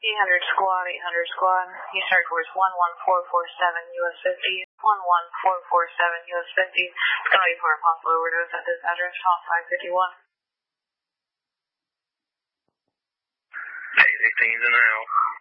800 squad, 800 squad. Eastern course 11447 US 50. 11447 US 50. It's going to be for a possible overdose at this address, Hall 551. 818's in the house.